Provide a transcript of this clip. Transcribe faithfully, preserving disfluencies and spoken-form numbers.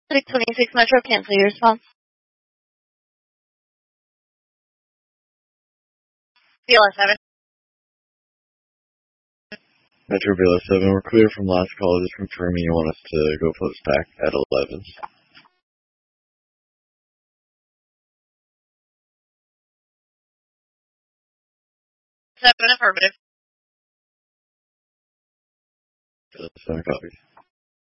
six twenty-six Metro, cancel your response. B L S seven. Metro B L S seven, we're clear from last call. Just confirming you want us to go post back at eleven. Seven affirmative. Seven copies.